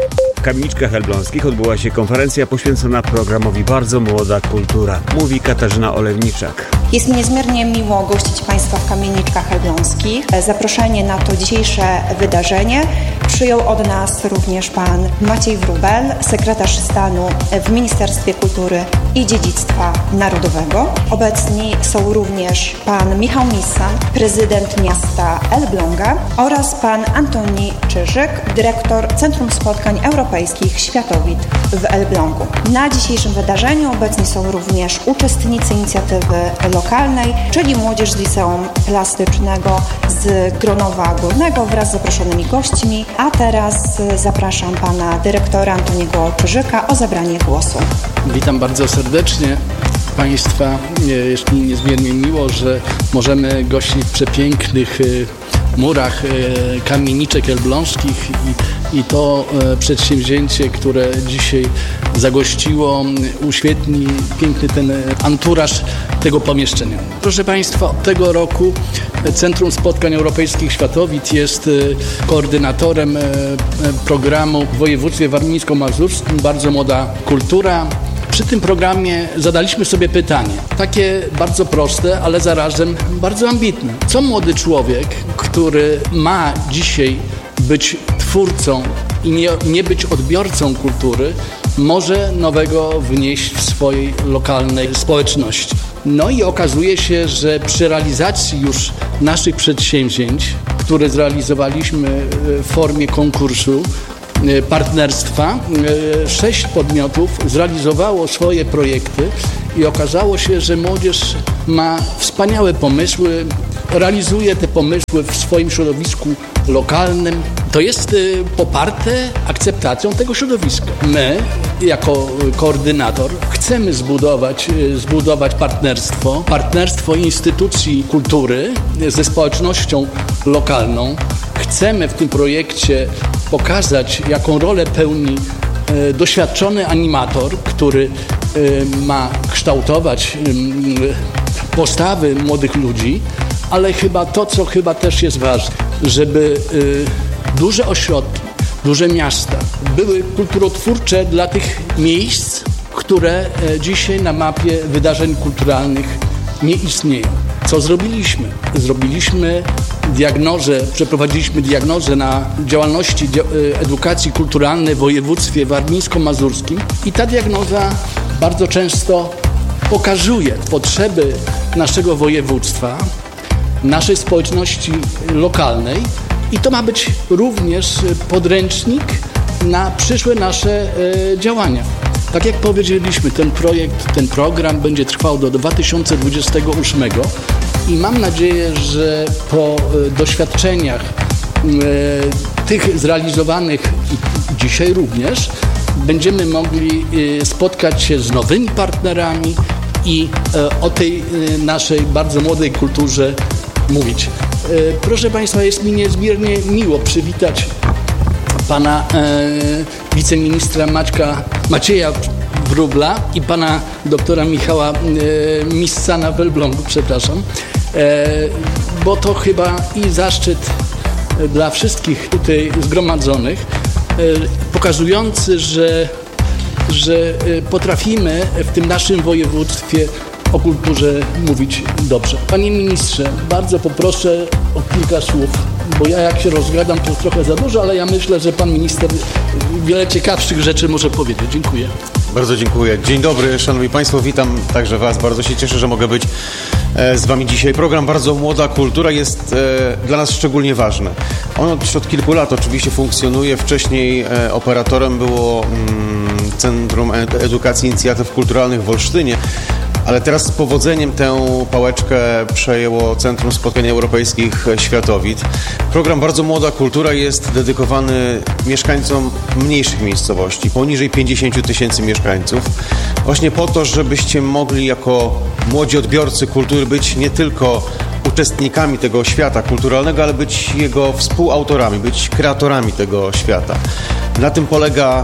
Kamieniczkach Elbląskich odbyła się konferencja poświęcona programowi Bardzo Młoda Kultura, mówi Katarzyna Olewniczak. Jest mi niezmiernie miło gościć Państwa w Kamieniczkach Elbląskich. Zaproszenie na to dzisiejsze wydarzenie przyjął od nas również pan Maciej Wróbel, sekretarz stanu w Ministerstwie Kultury i Dziedzictwa Narodowego. Obecni są również pan Michał Missa, prezydent miasta Elbląga oraz pan Antoni Czyżyk, dyrektor Centrum Spotkań Europejskich Światowit w Elblągu. Na dzisiejszym wydarzeniu obecni są również uczestnicy inicjatywy lokalnej, czyli młodzież z Liceum Plastycznego z Gronowa Górnego wraz z zaproszonymi gośćmi. A teraz zapraszam pana dyrektora Antoniego Czyżyka o zabranie głosu. Witam bardzo serdecznie Państwa. Jest mi niezmiernie miło, że możemy gościć w przepięknych murach Kamieniczek Elbląskich i, i to przedsięwzięcie, które dzisiaj zagościło, uświetni piękny ten anturaż tego pomieszczenia. Proszę Państwa, od tego roku Centrum Spotkań Europejskich Światowit jest koordynatorem programu w województwie warmińsko-mazurskim Bardzo Młoda Kultura. Przy tym programie zadaliśmy sobie pytanie, takie bardzo proste, ale zarazem bardzo ambitne. Co młody człowiek, który ma dzisiaj być twórcą i nie, nie być odbiorcą kultury, może nowego wnieść w swojej lokalnej społeczności? No i okazuje się, że przy realizacji już naszych przedsięwzięć, które zrealizowaliśmy w formie konkursu, partnerstwa, sześć podmiotów zrealizowało swoje projekty i okazało się, że młodzież ma wspaniałe pomysły, realizuje te pomysły w swoim środowisku lokalnym. To jest poparte akceptacją tego środowiska. My, jako koordynator, chcemy zbudować, zbudować partnerstwo, partnerstwo instytucji kultury ze społecznością lokalną. Chcemy w tym projekcie pokazać, jaką rolę pełni e, doświadczony animator, który e, ma kształtować e, postawy młodych ludzi, ale chyba to, co chyba też jest ważne, żeby e, duże ośrodki, duże miasta były kulturotwórcze dla tych miejsc, które e, dzisiaj na mapie wydarzeń kulturalnych nie istnieją. Co zrobiliśmy? Zrobiliśmy diagnozę, przeprowadziliśmy diagnozę na działalności edukacji kulturalnej w województwie warmińsko-mazurskim i ta diagnoza bardzo często pokazuje potrzeby naszego województwa, naszej społeczności lokalnej i to ma być również podręcznik na przyszłe nasze działania. Tak jak powiedzieliśmy, ten projekt, ten program będzie trwał do dwa tysiące dwudziestego ósmego i mam nadzieję, że po doświadczeniach tych zrealizowanych dzisiaj również będziemy mogli spotkać się z nowymi partnerami i o tej naszej bardzo młodej kulturze mówić. Proszę Państwa, jest mi niezmiernie miło przywitać pana e, wiceministra Maćka, Macieja Wróbla i pana doktora Michała e, Missana w Elblągu, przepraszam, e, bo to chyba i zaszczyt dla wszystkich tutaj zgromadzonych, e, pokazujący, że, że potrafimy w tym naszym województwie o kulturze mówić dobrze. Panie ministrze, bardzo poproszę o kilka słów, bo ja jak się rozgadam, to trochę za dużo, ale ja myślę, że pan minister wiele ciekawszych rzeczy może powiedzieć. Dziękuję. Bardzo dziękuję. Dzień dobry, szanowni państwo, witam także was. Bardzo się cieszę, że mogę być z wami dzisiaj. Program Bardzo Młoda Kultura jest dla nas szczególnie ważny. On od, od kilku lat oczywiście funkcjonuje. Wcześniej operatorem było Centrum Edukacji i Inicjatyw Kulturalnych w Olsztynie. Ale teraz z powodzeniem tę pałeczkę przejęło Centrum Spotkań Europejskich Światowit. Program Bardzo Młoda Kultura jest dedykowany mieszkańcom mniejszych miejscowości, poniżej pięćdziesięciu tysięcy mieszkańców. Właśnie po to, żebyście mogli jako młodzi odbiorcy kultury być nie tylko uczestnikami tego świata kulturalnego, ale być jego współautorami, być kreatorami tego świata. Na tym polega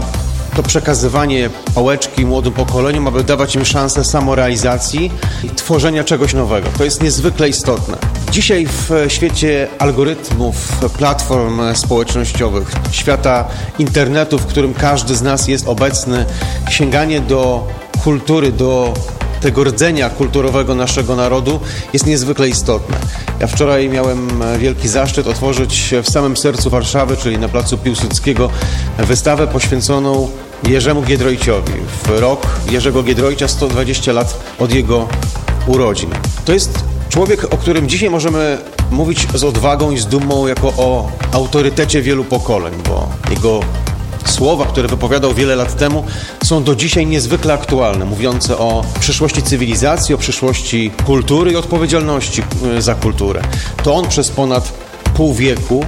to przekazywanie pałeczki młodym pokoleniom, aby dawać im szansę samorealizacji i tworzenia czegoś nowego. To jest niezwykle istotne. Dzisiaj w świecie algorytmów, platform społecznościowych, świata internetu, w którym każdy z nas jest obecny, sięganie do kultury, do tego rdzenia kulturowego naszego narodu jest niezwykle istotne. Ja wczoraj miałem wielki zaszczyt otworzyć w samym sercu Warszawy, czyli na placu Piłsudskiego, wystawę poświęconą Jerzemu Giedroyciowi. W rok Jerzego Giedroycia sto dwadzieścia lat od jego urodzin. To jest człowiek, o którym dzisiaj możemy mówić z odwagą i z dumą jako o autorytecie wielu pokoleń, bo jego słowa, które wypowiadał wiele lat temu, są do dzisiaj niezwykle aktualne, mówiące o przyszłości cywilizacji, o przyszłości kultury i odpowiedzialności za kulturę. To on przez ponad pół wieku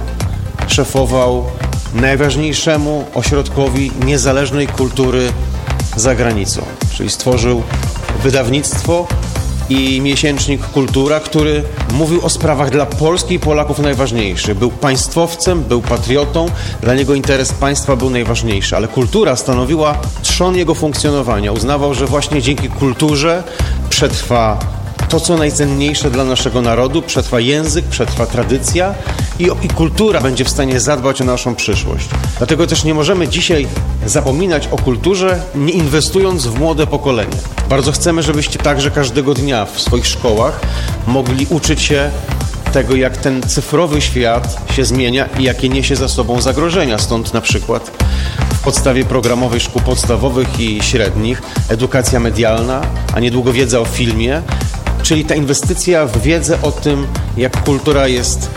szefował najważniejszemu ośrodkowi niezależnej kultury za granicą, czyli stworzył wydawnictwo i miesięcznik Kultura, który mówił o sprawach dla Polski i Polaków najważniejszych. Był państwowcem, był patriotą, dla niego interes państwa był najważniejszy, ale kultura stanowiła trzon jego funkcjonowania. Uznawał, że właśnie dzięki kulturze przetrwa to, co najcenniejsze dla naszego narodu, przetrwa język, przetrwa tradycja i, i kultura będzie w stanie zadbać o naszą przyszłość. Dlatego też nie możemy dzisiaj zapominać o kulturze, nie inwestując w młode pokolenie. Bardzo chcemy, żebyście także każdego dnia w swoich szkołach mogli uczyć się tego, jak ten cyfrowy świat się zmienia i jakie niesie za sobą zagrożenia. Stąd na przykład w podstawie programowej szkół podstawowych i średnich edukacja medialna, a niedługo wiedza o filmie, czyli ta inwestycja w wiedzę o tym, jak kultura jest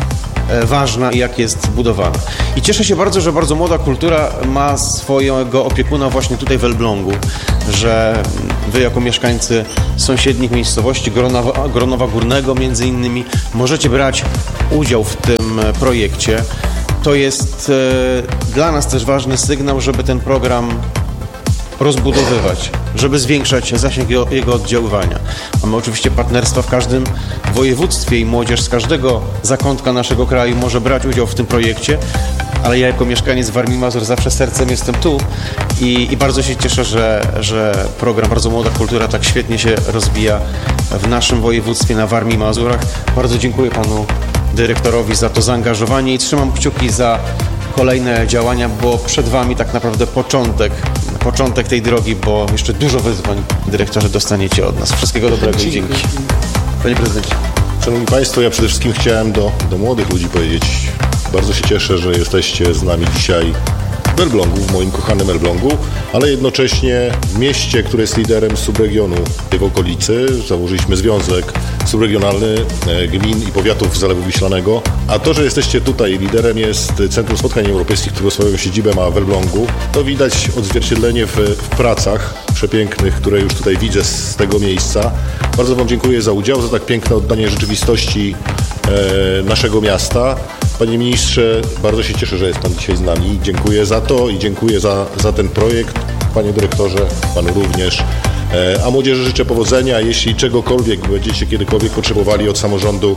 ważna i jak jest budowana. I cieszę się bardzo, że bardzo młoda kultura ma swojego opiekuna właśnie tutaj w Elblągu, że wy jako mieszkańcy sąsiednich miejscowości, Gronowa, Gronowa Górnego między innymi, możecie brać udział w tym projekcie. To jest e, dla nas też ważny sygnał, żeby ten program rozbudowywać, żeby zwiększać zasięg jego, jego oddziaływania. Mamy oczywiście partnerstwa w każdym województwie i młodzież z każdego zakątka naszego kraju może brać udział w tym projekcie, ale ja jako mieszkaniec Warmii i Mazur zawsze sercem jestem tu i, i bardzo się cieszę, że, że program Bardzo Młoda Kultura tak świetnie się rozwija w naszym województwie na Warmii i Mazurach. Bardzo dziękuję panu dyrektorowi za to zaangażowanie i trzymam kciuki za kolejne działania, bo przed wami tak naprawdę początek, początek tej drogi, bo jeszcze dużo wyzwań, dyrektorze, dostaniecie od nas. Wszystkiego dobrego i dzięki. Panie prezydencie. Szanowni państwo, ja przede wszystkim chciałem do, do młodych ludzi powiedzieć, bardzo się cieszę, że jesteście z nami dzisiaj w Elblągu, w moim kochanym Elblągu, ale jednocześnie w mieście, które jest liderem subregionu w okolicy. Założyliśmy związek subregionalny gmin i powiatów Zalewu Wiślanego, a to, że jesteście tutaj liderem, jest Centrum Spotkań Europejskich, które swoją siedzibę ma w Elblągu. To widać odzwierciedlenie w, w pracach przepięknych, które już tutaj widzę z tego miejsca. Bardzo wam dziękuję za udział, za tak piękne oddanie rzeczywistości e, naszego miasta. Panie ministrze, bardzo się cieszę, że jest pan dzisiaj z nami. Dziękuję za to i dziękuję za, za ten projekt. Panie dyrektorze, panu również. E, a młodzieży życzę powodzenia. Jeśli czegokolwiek będziecie kiedykolwiek potrzebowali od samorządu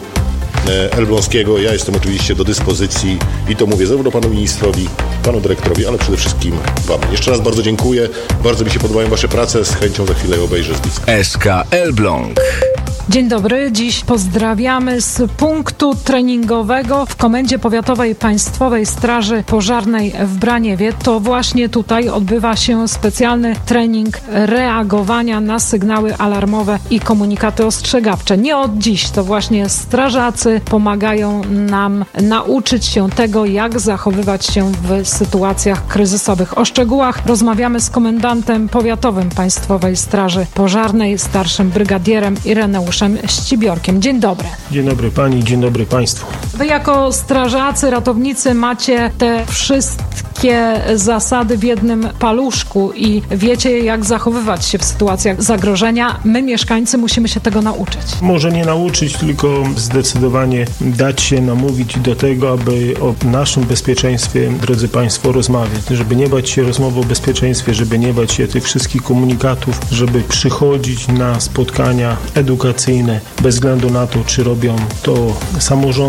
e, elbląskiego, ja jestem oczywiście do dyspozycji i to mówię zarówno panu ministrowi, panu dyrektorowi, ale przede wszystkim wam. Jeszcze raz bardzo dziękuję. Bardzo mi się podobają wasze prace. Z chęcią za chwilę obejrzę z bliska. S K Elbląg. Dzień dobry, dziś pozdrawiamy z punktu treningowego w Komendzie Powiatowej Państwowej Straży Pożarnej w Braniewie. To właśnie tutaj odbywa się specjalny trening reagowania na sygnały alarmowe i komunikaty ostrzegawcze. Nie od dziś, to właśnie strażacy pomagają nam nauczyć się tego, jak zachowywać się w sytuacjach kryzysowych. O szczegółach rozmawiamy z komendantem powiatowym Państwowej Straży Pożarnej, starszym brygadierem Ireneuszem Ścibiorkiem. Dzień dobry. Dzień dobry pani, dzień dobry państwu. Wy jako strażacy, ratownicy macie te wszystkie zasady w jednym paluszku i wiecie, jak zachowywać się w sytuacjach zagrożenia. My, mieszkańcy, musimy się tego nauczyć. Może nie nauczyć, tylko zdecydowanie dać się namówić do tego, aby o naszym bezpieczeństwie, drodzy państwo, rozmawiać. Żeby nie bać się rozmowy o bezpieczeństwie, żeby nie bać się tych wszystkich komunikatów, żeby przychodzić na spotkania edukacyjne, bez względu na to, czy robią to samorządy, czy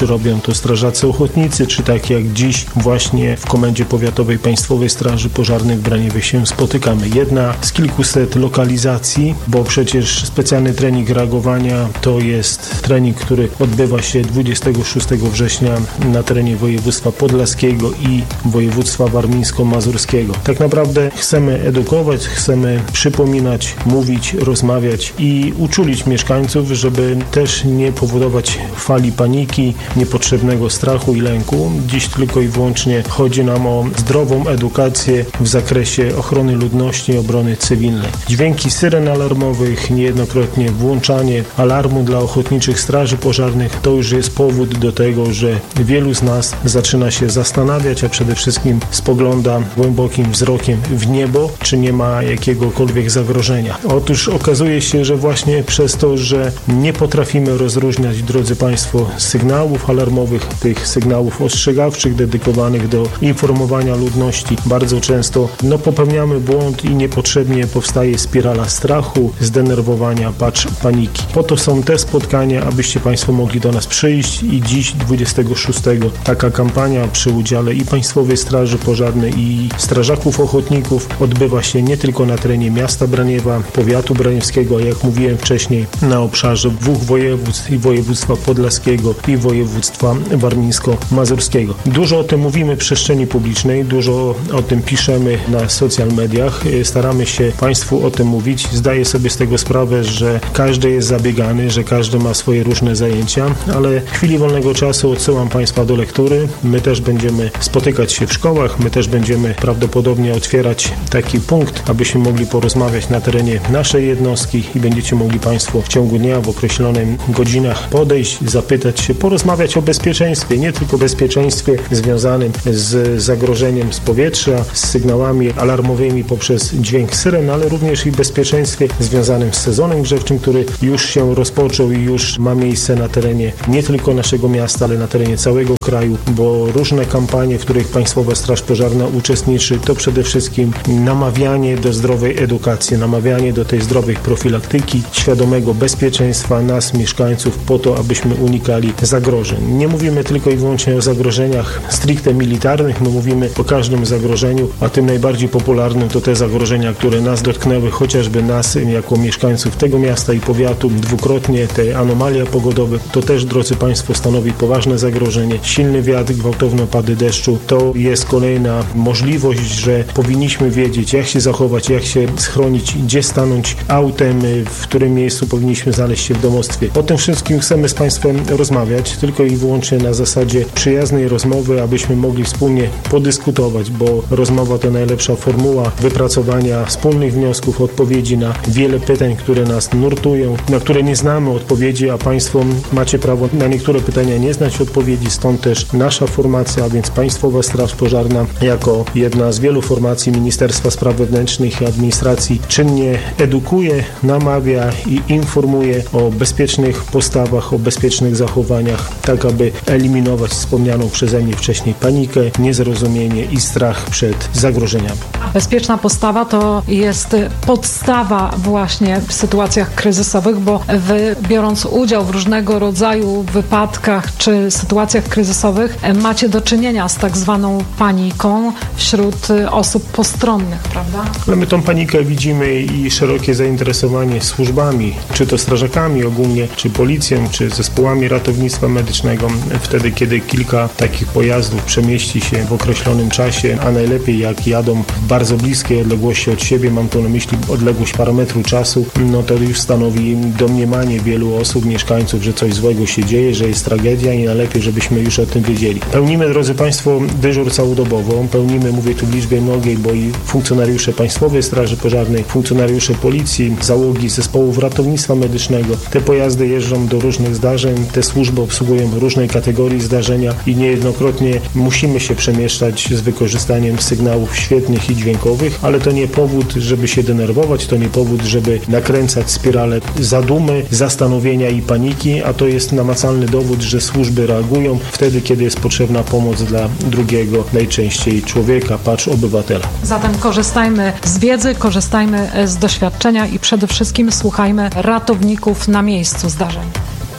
robią to strażacy ochotnicy, czy tak jak dziś właśnie w Komendzie Powiatowej Państwowej Straży Pożarnej w Braniewie się spotykamy. Jedna z kilkuset lokalizacji, bo przecież specjalny trening reagowania to jest trening, który odbywa się dwudziestego szóstego września na terenie województwa podlaskiego i województwa warmińsko-mazurskiego. Tak naprawdę chcemy edukować, chcemy przypominać, mówić, rozmawiać i uczulić mieszkańców, żeby też nie powodować fali paniki, niepotrzebnego strachu i lęku. Dziś tylko i wyłącznie chodzi nam o zdrową edukację w zakresie ochrony ludności i obrony cywilnej. Dźwięki syren alarmowych, niejednokrotnie włączanie alarmu dla ochotniczych straży pożarnych to już jest powód do tego, że wielu z nas zaczyna się zastanawiać, a przede wszystkim spogląda głębokim wzrokiem w niebo, czy nie ma jakiegokolwiek zagrożenia. Otóż okazuje się, że właśnie przez to, że nie potrafimy rozróżniać, drodzy Państwo, sygnałów alarmowych, tych sygnałów ostrzegawczych dedykowanych do informowania ludności, bardzo często no, popełniamy błąd i niepotrzebnie powstaje spirala strachu, zdenerwowania, pacz, paniki. Po to są te spotkania, abyście Państwo mogli do nas przyjść i dziś dwudziestego szóstego taka kampania przy udziale i Państwowej Straży Pożarnej i strażaków ochotników odbywa się nie tylko na terenie miasta Braniewa, powiatu braniewskiego, a jak mówiłem wcześniej, na obszarze dwóch województw i województwa podlaskiego i województwa warmińsko-mazurskiego. Dużo o tym mówimy w przestrzeni publicznej, dużo o tym piszemy na social mediach, staramy się Państwu o tym mówić. Zdaję sobie z tego sprawę, że każdy jest zabiegany, że każdy ma swoje różne zajęcia, ale w chwili wolnego czasu odsyłam Państwa do lektury. My też będziemy spotykać się w szkołach, my też będziemy prawdopodobnie otwierać taki punkt, abyśmy mogli porozmawiać na terenie naszej jednostki i będziecie mogli Państwo w ciągu dnia, w określonych godzinach podejść, zapytać się, porozmawiać o bezpieczeństwie, nie tylko bezpieczeństwie związanym z zagrożeniem z powietrza, z sygnałami alarmowymi poprzez dźwięk syren, ale również i bezpieczeństwie związanym z sezonem grzewczym, który już się rozpoczął i już ma miejsce na terenie nie tylko naszego miasta, ale na terenie całego kraju, bo różne kampanie, w których Państwowa Straż Pożarna uczestniczy, to przede wszystkim namawianie do zdrowej edukacji, namawianie do tej zdrowej profilaktyki, świadomego bezpieczeństwa nas, mieszkańców, po to, abyśmy unikali zagrożeń. Nie mówimy tylko i wyłącznie o zagrożeniach stricte militarnych, my mówimy o każdym zagrożeniu, a tym najbardziej popularnym to te zagrożenia, które nas dotknęły, chociażby nas jako mieszkańców tego miasta i powiatu dwukrotnie, te anomalia pogodowe, to też, drodzy Państwo, stanowi poważne zagrożenie. Silny wiatr, gwałtowne opady deszczu, to jest kolejna możliwość, że powinniśmy wiedzieć, jak się zachować, jak się schronić, gdzie stanąć autem, w którym miejscu powinniśmy znaleźć się w domostwie. O tym wszystkim chcemy z Państwem rozmawiać, tylko i wyłącznie na zasadzie przyjaznej rozmowy, abyśmy mogli wspólnie podyskutować, bo rozmowa to najlepsza formuła wypracowania wspólnych wniosków, odpowiedzi na wiele pytań, które nas nurtują, na które nie znamy odpowiedzi, a Państwo macie prawo na niektóre pytania nie znać odpowiedzi, stąd też nasza formacja, a więc Państwowa Straż Pożarna jako jedna z wielu formacji Ministerstwa Spraw Wewnętrznych i Administracji czynnie edukuje, namawia i informuje o bezpiecznych postawach, o bezpiecznych zachowaniach, tak aby eliminować wspomnianą przeze mnie wcześniej panikę, niezrozumienie i strach przed zagrożeniami. Bezpieczna postawa to jest podstawa właśnie w sytuacjach kryzysowych, bo wy, biorąc udział w różnego rodzaju wypadkach czy sytuacjach kryzysowych, macie do czynienia z tak zwaną paniką wśród osób postronnych, prawda? Ale my tą panikę widzimy i szerokie zainteresowanie służbami, czy to strażakami ogólnie, czy policją, czy zespołami ratownictwa medycznego, wtedy, kiedy kilka takich pojazdów przemieści się w określonym czasie, a najlepiej jak jadą w bardzo bliskiej odległości od siebie, mam tu na myśli odległość parametru czasu, no to już stanowi domniemanie wielu osób, mieszkańców, że coś złego się dzieje, że jest tragedia i najlepiej, żebyśmy już o tym wiedzieli. Pełnimy, drodzy Państwo, dyżur całodobowo, pełnimy, mówię tu w liczbie mnogiej, bo i funkcjonariusze Państwowej Straży Pożarnej, funkcjonariusze policji, załogi zespołów ratownictwa medycznego. Te pojazdy jeżdżą do różnych zdarzeń, te służby obsługują różnej kategorii zdarzenia i niejednokrotnie musimy się przemieszczać z wykorzystaniem sygnałów świetnych i dźwiękowych, ale to nie powód, żeby się denerwować, to nie powód, żeby nakręcać spiralę zadumy, zastanowienia i paniki, a to jest namacalny dowód, że służby reagują wtedy, kiedy jest potrzebna pomoc dla drugiego, najczęściej człowieka, patrz obywatela. Zatem korzystajmy z wiedzy, korzystajmy z doświadczenia i przede wszystkim słuchajmy ratowników na miejscu zdarzeń.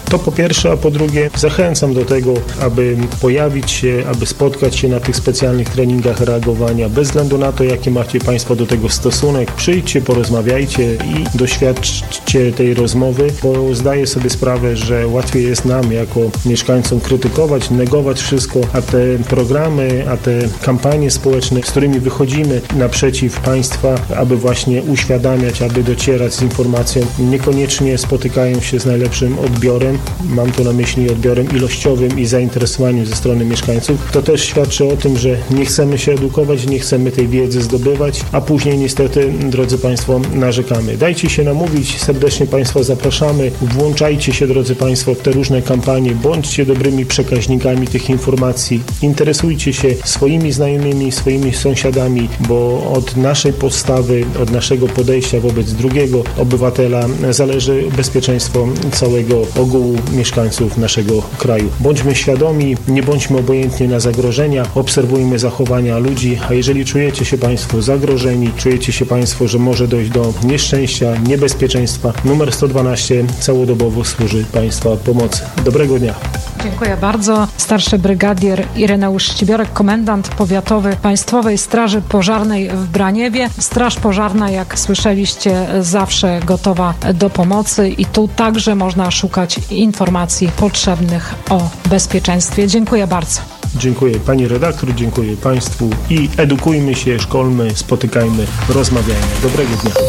To po pierwsze, a po drugie zachęcam do tego, aby pojawić się, aby spotkać się na tych specjalnych treningach reagowania, bez względu na to, jaki macie Państwo do tego stosunek. Przyjdźcie, porozmawiajcie i doświadczcie tej rozmowy, bo zdaję sobie sprawę, że łatwiej jest nam jako mieszkańcom krytykować, negować wszystko, a te programy, a te kampanie społeczne, z którymi wychodzimy naprzeciw Państwa, aby właśnie uświadamiać, aby docierać z informacją, niekoniecznie spotykają się z najlepszym odbiorem. Mam tu na myśli odbiorem ilościowym i zainteresowaniem ze strony mieszkańców. To też świadczy o tym, że nie chcemy się edukować, nie chcemy tej wiedzy zdobywać, a później niestety, drodzy Państwo, narzekamy. Dajcie się namówić, serdecznie Państwa zapraszamy, włączajcie się, drodzy Państwo, w te różne kampanie, bądźcie dobrymi przekaźnikami tych informacji, interesujcie się swoimi znajomymi, swoimi sąsiadami, bo od naszej postawy, od naszego podejścia wobec drugiego obywatela zależy bezpieczeństwo całego ogółu mieszkańców naszego kraju. Bądźmy świadomi, nie bądźmy obojętni na zagrożenia, obserwujmy zachowania ludzi, a jeżeli czujecie się Państwo zagrożeni, czujecie się Państwo, że może dojść do nieszczęścia, niebezpieczeństwa, numer sto dwanaście całodobowo służy Państwa pomocy. Dobrego dnia. Dziękuję bardzo. Starszy brygadier Ireneusz Ścibiorek, komendant powiatowy Państwowej Straży Pożarnej w Braniewie. Straż Pożarna, jak słyszeliście, zawsze gotowa do pomocy i tu także można szukać informacji potrzebnych o bezpieczeństwie. Dziękuję bardzo. Dziękuję Pani redaktor, dziękuję Państwu i edukujmy się, szkolmy, spotykajmy, rozmawiajmy. Dobrego dnia.